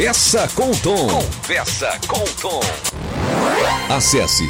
Conversa com o Tom. Conversa com o Tom. Acesse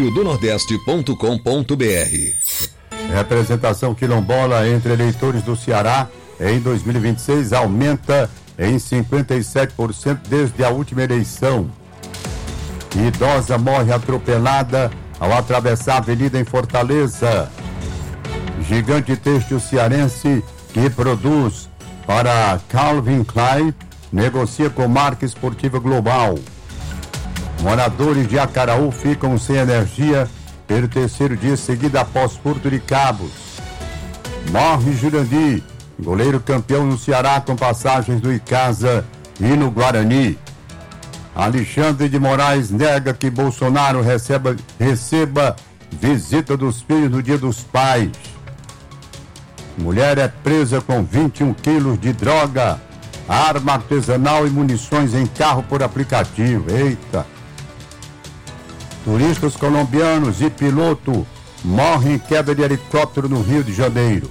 diariodonordeste.com.br. Representação quilombola entre eleitores do Ceará em 2026 aumenta em 57% desde a última eleição. Idosa morre atropelada ao atravessar a avenida em Fortaleza. Gigante têxtil cearense que produz para Calvin Klein negocia com marca esportiva global. Moradores de Acaraú ficam sem energia pelo terceiro dia seguido após furto de cabos. Morre Jurandir, goleiro campeão no Ceará com passagens do Icasa e no Guarani. Alexandre de Moraes nega que Bolsonaro receba visita dos filhos no Dia dos Pais. Mulher é presa com 21 quilos de droga, arma artesanal e munições em carro por aplicativo. Eita! Turistas colombianos e piloto morrem em queda de helicóptero no Rio de Janeiro.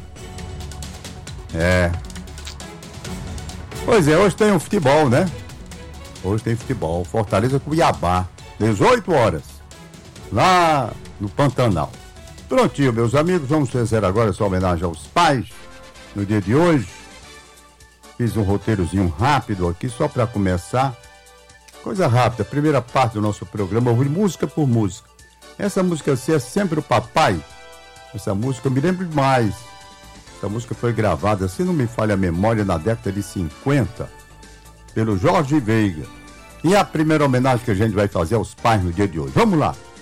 Pois é, hoje tem um futebol, né? Hoje tem futebol. Fortaleza com Cuiabá, 18 horas, lá no Pantanal. Prontinho, meus amigos, vamos fazer agora essa homenagem aos pais no dia de hoje. Fiz um roteirozinho rápido aqui, só para começar. Coisa rápida, primeira parte do nosso programa, ouvir música por música. Essa música assim é sempre o papai. Essa música eu me lembro demais. Essa música foi gravada, se não me falha a memória, na década de 50, pelo Jorge Veiga. E a primeira homenagem que a gente vai fazer aos pais no dia de hoje. Vamos lá!